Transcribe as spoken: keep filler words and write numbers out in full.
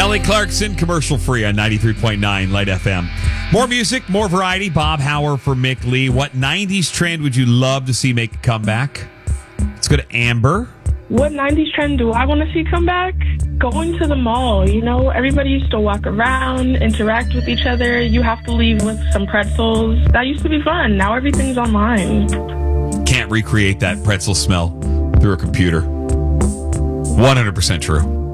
Kelly Clarkson, commercial free on ninety-three point nine Light F M. More music, more variety. Bob Hauer for Mick Lee. What nineties trend would you love to see make a comeback? Let's go to Amber. What nineties trend do I want to see come back? Going to the mall. You know, everybody used to walk around, interact with each other. You have to leave with some pretzels. That used to be fun. Now everything's online. Can't recreate that pretzel smell through a computer. one hundred percent true.